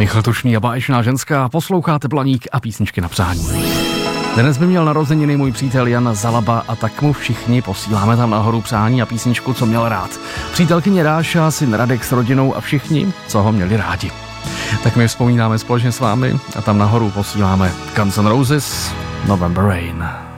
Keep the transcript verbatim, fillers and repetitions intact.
Michal Tučný a báječná ženská, posloucháte Blaník a písničky na přání. Dnes by měl narozeniny můj přítel Jan Zalaba a tak mu všichni posíláme tam nahoru přání a písničku, co měl rád. Přítelkyně Ráša, syn Radek s rodinou a všichni, co ho měli rádi. Tak my vzpomínáme společně s vámi a tam nahoru posíláme Guns N' Roses, November Rain.